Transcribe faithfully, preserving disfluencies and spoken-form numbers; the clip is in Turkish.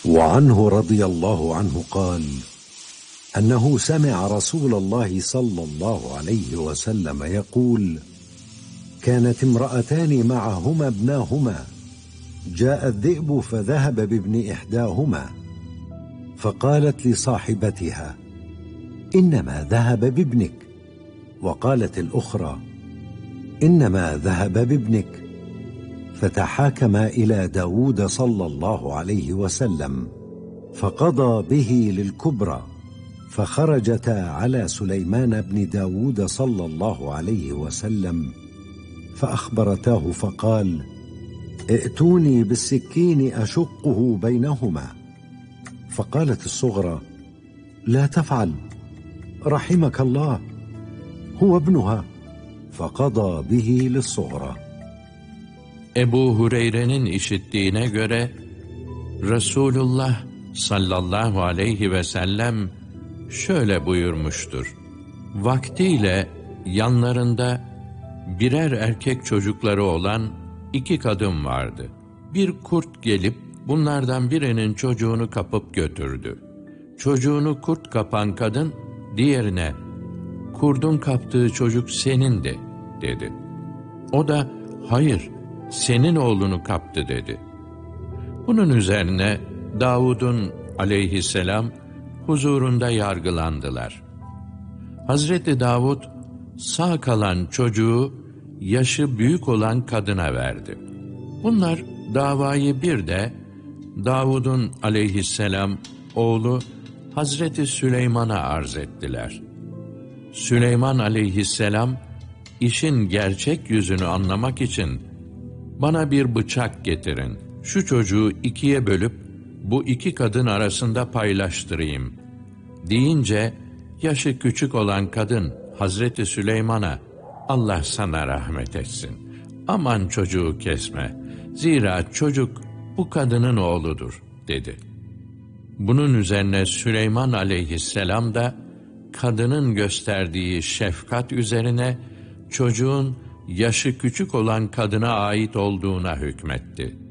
وعنه رضي الله عنه قال أنه سمع رسول الله صلى الله عليه وسلم يقول: كانت امرأتان معهما ابناهما، جاء الذئب فذهب بابن إحداهما، فقالت لصاحبتها: إنما ذهب بابنك، وقالت الأخرى: إنما ذهب بابنك، فتحاكما إلى داود صلى الله عليه وسلم، فقضى به للكبرى، فخرجتا على سليمان بن داود صلى الله عليه وسلم فأخبرتاه فقال: ائتوني بالسكين أشقه بينهما. فقالت الصغرى: لا تفعل، رحمك الله، هو ابنها، فقضى به للصغرى. Ebu Hureyre'nin işittiğine göre Resulullah sallallahu aleyhi ve sellem şöyle buyurmuştur: vaktiyle yanlarında birer erkek çocukları olan iki kadın vardı. Bir kurt gelip bunlardan birinin çocuğunu kapıp götürdü. Çocuğunu kurt kapan kadın diğerine: kurdun kaptığı çocuk senindi dedi. O da hayır, senin oğlunu kaptı dedi. Bunun üzerine Davud'un aleyhisselam huzurunda yargılandılar. Hazreti Davud sağ kalan çocuğu yaşı büyük olan kadına verdi. Bunlar davayı bir de Davud'un aleyhisselam oğlu Hazreti Süleyman'a arz ettiler. Süleyman aleyhisselam işin gerçek yüzünü anlamak için bana bir bıçak getirin, şu çocuğu ikiye bölüp bu iki kadın arasında paylaştırayım deyince yaşı küçük olan kadın Hazreti Süleyman'a Allah sana rahmet etsin, aman çocuğu kesme, zira çocuk bu kadının oğludur dedi. Bunun üzerine Süleyman aleyhisselam da kadının gösterdiği şefkat üzerine çocuğun yaşı küçük olan kadına ait olduğuna hükmetti.